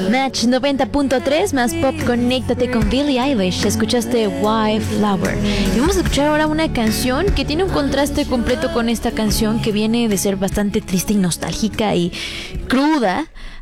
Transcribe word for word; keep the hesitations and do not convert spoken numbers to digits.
Match noventa punto tres más pop, conéctate con Billie Eilish. Escuchaste Wildflower. Y vamos a escuchar ahora una canción que tiene un contraste completo con esta canción que viene de ser bastante triste y nostálgica y cruda